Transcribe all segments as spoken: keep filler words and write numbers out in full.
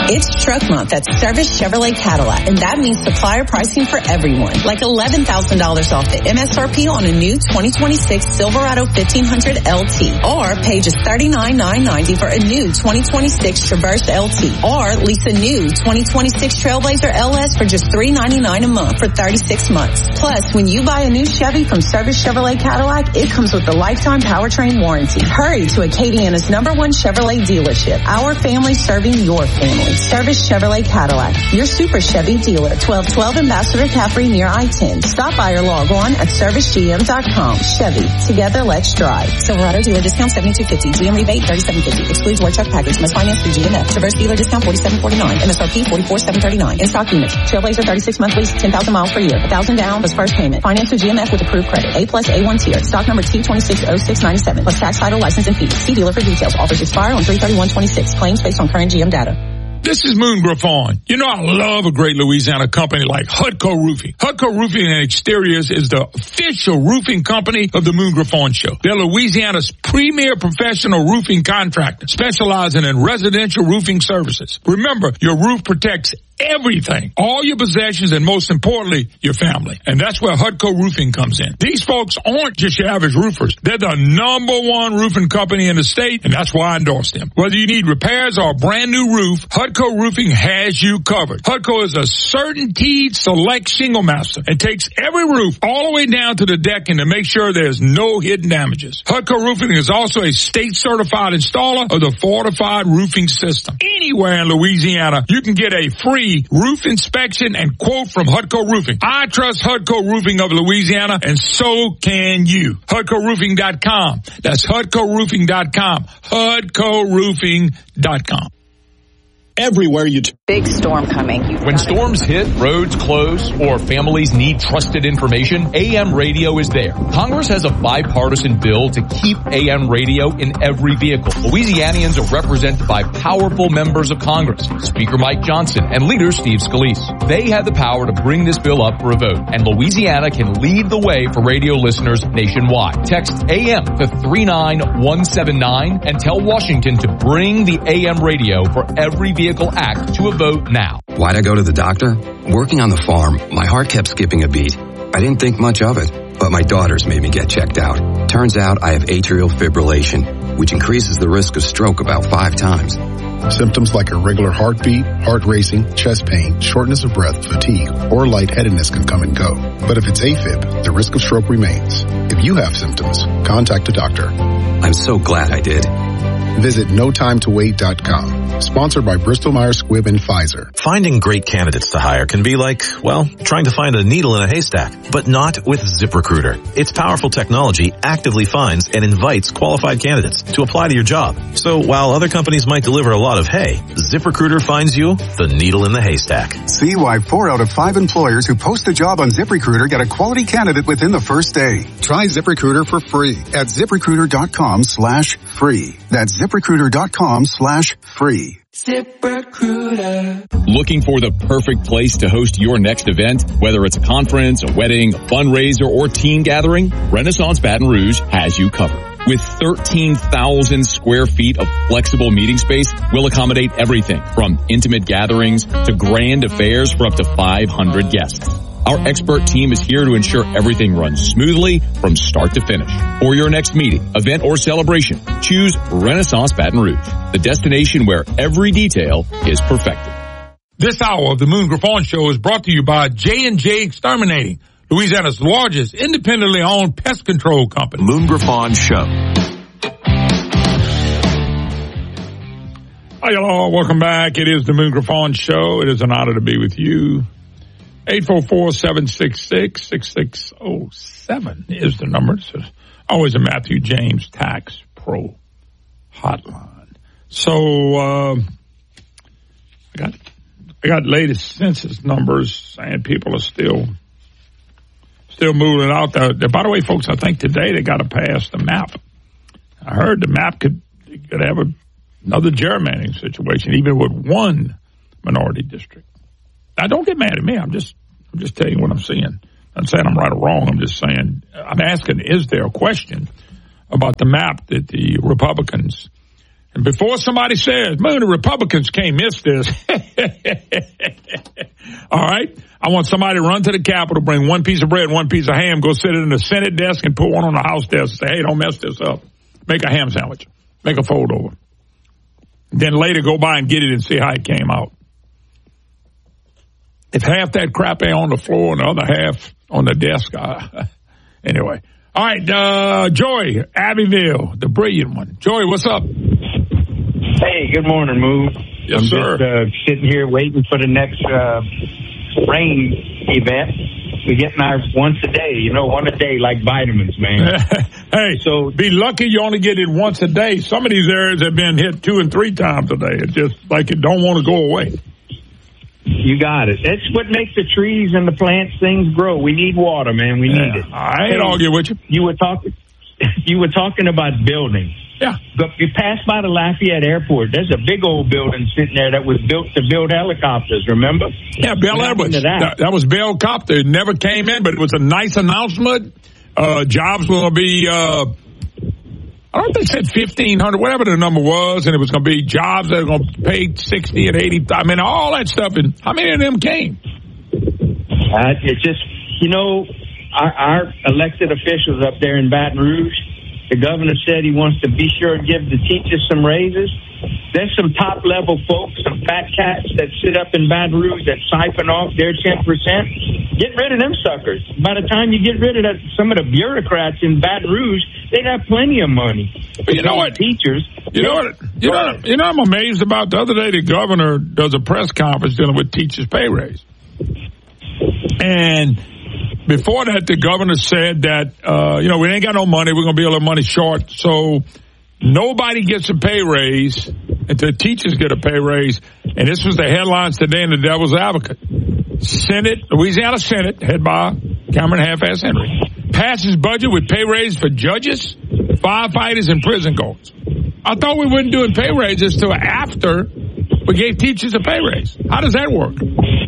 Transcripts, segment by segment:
It's Truck Month at Service Chevrolet Cadillac, and that means supplier pricing for everyone. Like eleven thousand dollars off the M S R P on a new twenty twenty-six Silverado fifteen hundred L T. Or pay just thirty-nine thousand nine hundred ninety dollars for a new twenty twenty-six Traverse L T. Or lease a new twenty twenty-six Trailblazer L S for just three hundred ninety-nine dollars a month for thirty-six months. Plus, when you buy a new Chevy from Service Chevrolet Cadillac, it comes with a lifetime powertrain warranty. Hurry to Acadiana's number one Chevrolet dealership. Our family serving your family. Service Chevrolet Cadillac, your super Chevy dealer, twelve twelve Ambassador Caffrey near I ten. Stop by or log on at service g m dot com. Chevy, together let's drive. Silverado dealer discount seventy-two fifty. G M rebate thirty-seven fifty. Excludes work truck package. Must finance through G M F. Traverse dealer discount forty-seven forty-nine. M S R P forty-four seven thirty-nine. In stock units. Trailblazer thirty-six month lease, ten thousand miles per year. one thousand down plus first payment. Finance through G M F with approved credit. A plus A one tier. Stock number T twenty-six oh six ninety-seven. Plus tax, title, license, and fees. See dealer for details. Offers expire on three thirty-one twenty-six. Claims based on current G M data. This is Moon Griffon. You know I love a great Louisiana company like Hudco Roofing. Hudco Roofing and Exteriors is the official roofing company of the Moon Griffon Show. They're Louisiana's premier professional roofing contractor, specializing in residential roofing services. Remember, your roof protects everything, all your possessions, and most importantly, your family. And that's where Hudco Roofing comes in. These folks aren't just your average roofers. They're the number one roofing company in the state, and that's why I endorse them. Whether you need repairs or a brand new roof, Hudco Roofing has you covered. Hudco is a certainteed select shingle master and takes every roof all the way down to the decking to make sure there's no hidden damages. Hudco Roofing is also a state certified installer of the fortified roofing system. Anywhere in Louisiana, you can get a free roof inspection and quote from Hudco Roofing. I trust Hudco Roofing of Louisiana, and so can you. Hudco Roofing dot com. That's Hudco Roofing dot com. Hudco Roofing dot com. Everywhere you... T- Big storm coming. You've when storms hit, roads close, or families need trusted information, A M radio is there. Congress has a bipartisan bill to keep A M radio in every vehicle. Louisianians are represented by powerful members of Congress, Speaker Mike Johnson and Leader Steve Scalise. They have the power to bring this bill up for a vote, and Louisiana can lead the way for radio listeners nationwide. Text A M to three nine one seven nine and tell Washington to bring the A M radio for every vehicle act to a vote now. Why'd I go to the doctor? Working on the farm, my heart kept skipping a beat. I didn't think much of it, but my daughters made me get checked out. Turns out I have atrial fibrillation, which increases the risk of stroke about five times. Symptoms like irregular heartbeat, heart racing, chest pain, shortness of breath, fatigue, or lightheadedness can come and go. But if it's AFib, the risk of stroke remains. If you have symptoms, contact a doctor. I'm so glad I did. Visit no time to wait dot com. Sponsored by Bristol Myers Squibb and Pfizer. Finding great candidates to hire can be like, well, trying to find a needle in a haystack, but not with ZipRecruiter. Its powerful technology actively finds and invites qualified candidates to apply to your job. So while other companies might deliver a lot of hay, ZipRecruiter finds you the needle in the haystack. See why four out of five employers who post a job on ZipRecruiter get a quality candidate within the first day. Try ZipRecruiter for free at ZipRecruiter.com slash free. That's ZipRecruiter.com slash free. ZipRecruiter. Looking for the perfect place to host your next event? Whether it's a conference, a wedding, a fundraiser, or team gathering, Renaissance Baton Rouge has you covered. With thirteen thousand square feet of flexible meeting space, we'll accommodate everything from intimate gatherings to grand affairs for up to five hundred guests. Our expert team is here to ensure everything runs smoothly from start to finish. For your next meeting, event, or celebration, choose Renaissance Baton Rouge, the destination where every detail is perfected. This hour of the Moon Griffon Show is brought to you by J and J Exterminating, Louisiana's largest independently owned pest control company. Moon Griffon Show. Hi, hello. Welcome back. It is the Moon Griffon Show. It is an honor to be with you. eight four four, seven six six, six six zero seven is the number. It's always a Matthew James Tax Pro hotline. So, uh, I got, I got latest census numbers saying people are still, still moving out there. By the way, folks, I think today they got to pass the map. I heard the map could, could have a, another gerrymandering situation, even with one minority district. Now, don't get mad at me. I'm just, I'm just telling you what I'm seeing. I'm saying I'm right or wrong. I'm just saying, I'm asking, is there a question about the map that the Republicans And before somebody says, man, the Republicans can't miss this. All right. I want somebody to run to the Capitol, bring one piece of bread, one piece of ham, go sit it in the Senate desk and put one on the House desk and say, hey, don't mess this up. Make a ham sandwich. Make a fold over. Then later go by and get it and see how it came out. If half that crap ain't on the floor and the other half on the desk, uh, anyway. All right, uh, Joey, Abbeville, the brilliant one. Joey, what's up? Hey, good morning, Moo. Yes, I'm sir. just uh, sitting here waiting for the next uh, rain event. We're getting ours once a day, you know, one a day like vitamins, man. Hey, so be lucky you only get it once a day. Some of these areas have been hit two and three times a day. It's just like it don't want to go away. You got it. That's what makes the trees and the plants, things grow. We need water, man. We need yeah, it. I ain't hey, arguing with you. You were talking, you were talking about buildings. Yeah. But you pass by the Lafayette Airport. There's a big old building sitting there that was built to build helicopters, remember? Yeah, Bell Edwards. That? That, that was Bell Copter. It never came in, but it was a nice announcement. Uh, jobs were going to be, uh, I don't know if they said fifteen hundred, whatever the number was, and it was going to be jobs that were going to pay sixty and eighty. I mean, all that stuff. And how many of them came? Uh, it's just, you know, our, our elected officials up there in Baton Rouge, the governor said he wants to be sure to give the teachers some raises. There's some top-level folks, some fat cats that sit up in Baton Rouge that siphon off their ten percent. Get rid of them suckers. By the time you get rid of that, some of the bureaucrats in Baton Rouge, they'd have plenty of money. But you know what? Teachers. You know what? You know, you know I'm amazed about? The other day, the governor does a press conference dealing with teachers' pay raise. And before that, the governor said that, uh, you know, we ain't got no money. We're going to be a little money short. So nobody gets a pay raise until teachers get a pay raise. And this was the headlines today in the Devil's Advocate. Senate, Louisiana Senate, head by Cameron Half-Ass Henry, passes budget with pay raise for judges, firefighters, and prison guards. I thought we weren't doing pay raises till after we gave teachers a pay raise. How does that work?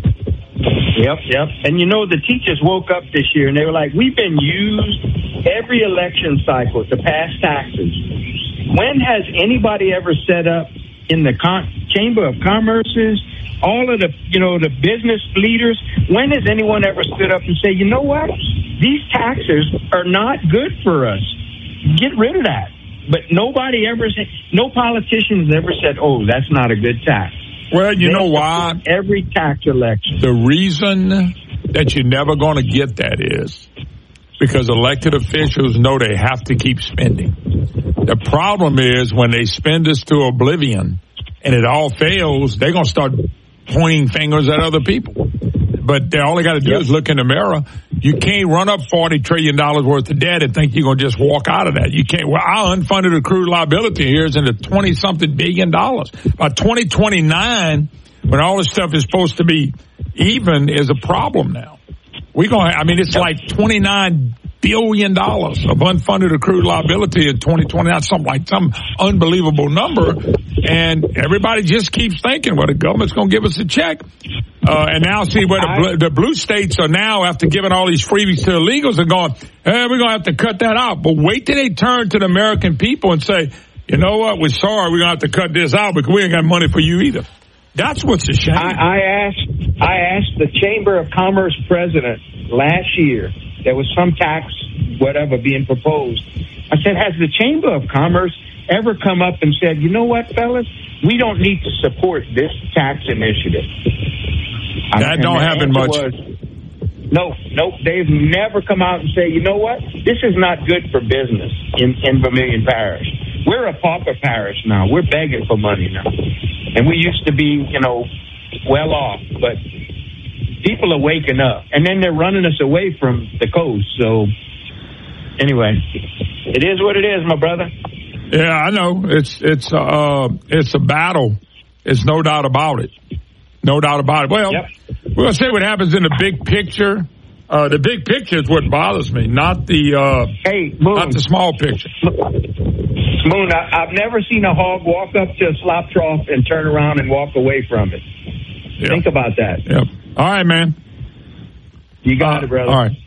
Yep, yep. And you know, the teachers woke up this year and they were like, we've been used every election cycle to pass taxes. When has anybody ever set up in the Con- Chamber of Commerce's, all of the, you know, the business leaders, when has anyone ever stood up and say, you know what, these taxes are not good for us. Get rid of that. But nobody ever said, no politician has ever said, oh, that's not a good tax. Well, you they know why? Every tax election. The reason that you're never going to get that is because elected officials know they have to keep spending. The problem is when they spend this to oblivion and it all fails, they're going to start pointing fingers at other people. But they, all they got to do yep. is look in the mirror. You can't run up forty trillion dollars worth of debt and think you're going to just walk out of that. You can't. Well, our unfunded accrued liability here is in the twenty-something billion dollars. By twenty twenty-nine, when all this stuff is supposed to be even, is a problem now. We're going to, I mean, it's yep. like twenty-nine billion dollars of unfunded accrued liability in twenty twenty-nine, something like some unbelievable number. And everybody just keeps thinking, well, the government's going to give us a check. Uh, and now see where the, bl- the blue states are now, after giving all these freebies to illegals, are going, hey, we're going to have to cut that out. But wait till they turn to the American people and say, you know what, we're sorry, we're going to have to cut this out because we ain't got money for you either. That's what's a shame. I, I asked, I asked the Chamber of Commerce president last year, there was some tax, whatever, being proposed. I said, has the Chamber of Commerce ever come up and said, you know what, fellas, we don't need to support this tax initiative? That don't happen much. Was, no, no, they've never come out and say, you know what, this is not good for business in, in Vermilion Parish. We're a pauper parish now. We're begging for money now. And we used to be, you know, well off, but people are waking up. And then they're running us away from the coast. So, anyway, it is what it is, my brother. Yeah, I know. It's it's uh it's a battle. It's no doubt about it. No doubt about it. Well, yep. we're gonna see what happens in the big picture. Uh, the big picture is what bothers me, not the uh, hey, Moon. not the small picture. Moon, I, I've never seen a hog walk up to a slop trough and turn around and walk away from it. Yep. Think about that. Yep. All right, man. You got uh, it, brother. All right.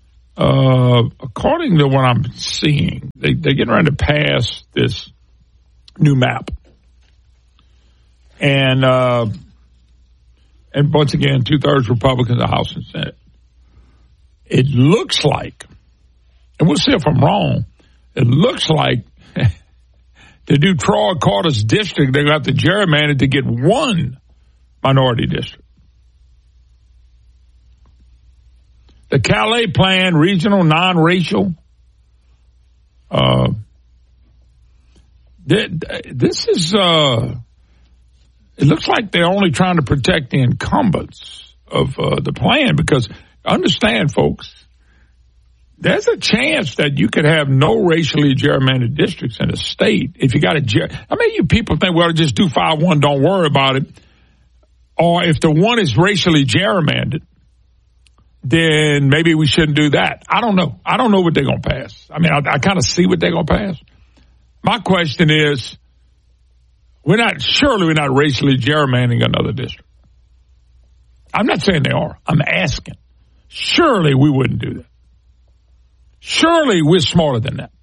Uh, according to what I'm seeing, they, they're getting ready to pass this new map. And, uh, and once again, two-thirds Republicans, the House and Senate. It looks like, and we'll see if I'm wrong, it looks like to do Troy Carter's district, they got the gerrymander to get one minority district. The Calais plan, regional, non-racial. Uh, this is, uh, it looks like they're only trying to protect the incumbents of uh, the plan, because understand, folks, there's a chance that you could have no racially gerrymandered districts in a state if you got a ger- I mean, you people think, well, just do five one, don't worry about it. Or if the one is racially gerrymandered, then maybe we shouldn't do that. I don't know. I don't know what they're going to pass. I mean, I, I kind of see what they're going to pass. My question is, we're not, surely we're not racially gerrymandering another district. I'm not saying they are. I'm asking. Surely we wouldn't do that. Surely we're smarter than that.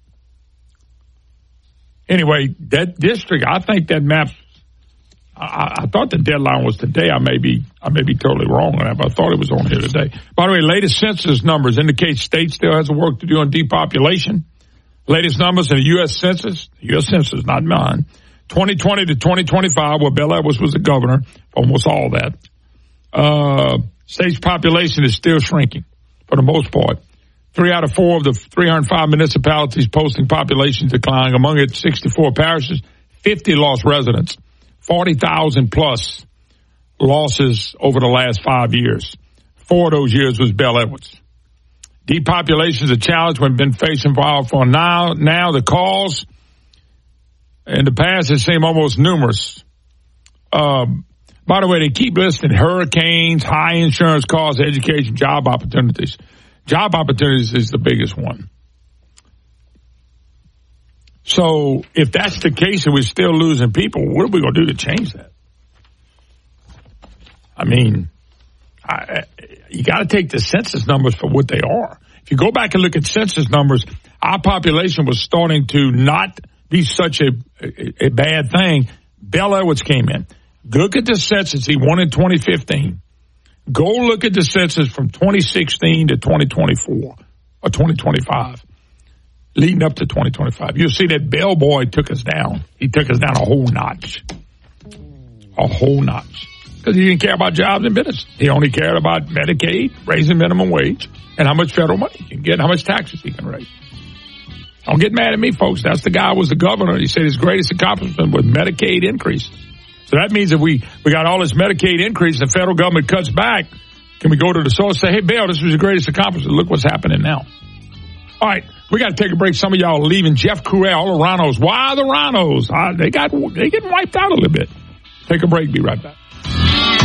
Anyway, that district, I think that map, I, I thought the deadline was today. I may be, I may be totally wrong on that, but I thought it was on here today. By the way, latest census numbers indicate state still has work to do on depopulation. Latest numbers in the U S Census, U S Census, not mine, twenty twenty to twenty twenty-five, where Bill Edwards was the governor, almost all that. Uh, state's population is still shrinking for the most part. Three out of four of the three hundred five municipalities posting population decline. Among its sixty-four parishes, fifty lost residents, forty thousand plus losses over the last five years. Four of those years was Bill Edwards. Depopulation is a challenge we've been facing for a while. For now, now the cause in the past has seemed almost numerous. Um, by the way, they keep listing hurricanes, high insurance costs, education, job opportunities. Job opportunities is the biggest one. So if that's the case and we're still losing people, what are we going to do to change that? I mean, I, you got to take the census numbers for what they are. If you go back and look at census numbers, our population was starting to not be such a, a, a bad thing. Bill Edwards came in. Look at the census. He won in twenty fifteen. Go look at the census from twenty sixteen to twenty twenty-four or twenty twenty-five, leading up to twenty twenty-five. You'll see that Bill boy took us down. He took us down a whole notch. A whole notch. Because he didn't care about jobs and business. He only cared about Medicaid, raising minimum wage, and how much federal money he can get, and how much taxes he can raise. Don't get mad at me, folks. That's the guy who was the governor. He said his greatest accomplishment was Medicaid increase. So that means if we, we got all this Medicaid increase and the federal government cuts back, can we go to the source and say, hey, Bill, this was your greatest accomplishment. Look what's happening now. All right, we got to take a break. Some of y'all are leaving. Jeff Couret, all the Rhinos. Why the Rhinos? Uh, they got, they getting wiped out a little bit. Take a break. Be right back.